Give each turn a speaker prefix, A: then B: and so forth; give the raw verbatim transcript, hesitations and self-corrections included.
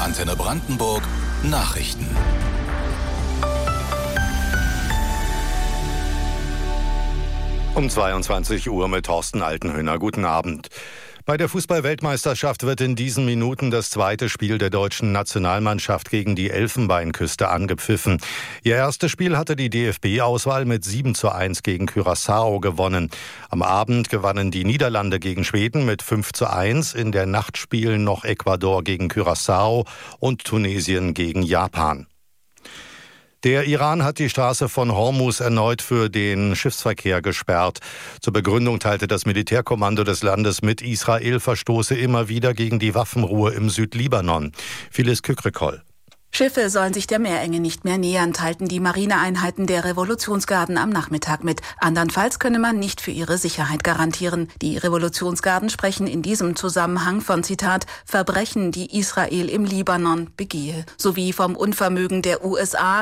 A: Antenne Brandenburg Nachrichten.
B: Um zweiundzwanzig Uhr mit Thorsten Altenhöhner. Guten Abend. Bei der Fußball-Weltmeisterschaft wird in diesen Minuten das zweite Spiel der deutschen Nationalmannschaft gegen die Elfenbeinküste angepfiffen. Ihr erstes Spiel hatte die D F B-Auswahl mit sieben zu eins gegen Curaçao gewonnen. Am Abend gewannen die Niederlande gegen Schweden mit fünf zu eins. In der Nacht spielen noch Ecuador gegen Curaçao und Tunesien gegen Japan. Der Iran hat die Straße von Hormuz erneut für den Schiffsverkehr gesperrt. Zur Begründung teilte das Militärkommando des Landes mit, Israel verstoße immer wieder gegen die Waffenruhe im Südlibanon. Phyllis Kükrikol.
C: Schiffe sollen sich der Meerenge nicht mehr nähern, teilten die Marineeinheiten der Revolutionsgarden am Nachmittag mit. Andernfalls könne man nicht für ihre Sicherheit garantieren. Die Revolutionsgarden sprechen in diesem Zusammenhang von, Zitat, Verbrechen, die Israel im Libanon begehe, sowie vom Unvermögen der U S A,